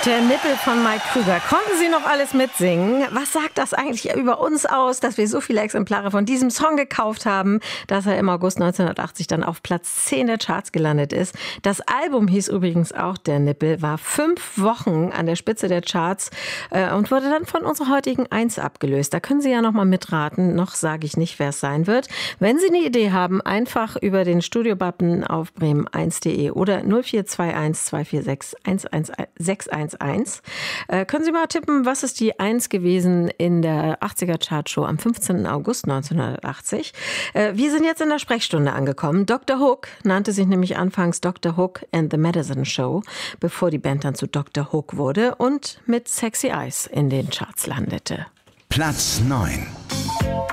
Der Nippel von Mike Krüger. Konnten Sie noch alles mitsingen? Was sagt das eigentlich über uns aus, dass wir so viele Exemplare von diesem Song gekauft haben, dass er im August 1980 dann auf Platz 10 der Charts gelandet ist? Das Album hieß übrigens auch Der Nippel, war 5 Wochen an der Spitze der Charts und wurde dann von unserer heutigen 1 abgelöst. Da können Sie ja noch mal mitraten. Noch sage ich nicht, wer es sein wird. Wenn Sie eine Idee haben, einfach über den Studio-Button auf bremen1.de oder 0421 246 611 können Sie mal tippen, was ist die 1 gewesen in der 80er Chartshow am 15. August 1980? Wir sind jetzt in der Sprechstunde angekommen. Dr. Hook nannte sich nämlich anfangs Dr. Hook and the Medicine Show, bevor die Band dann zu Dr. Hook wurde und mit Sexy Eyes in den Charts landete. Platz 9.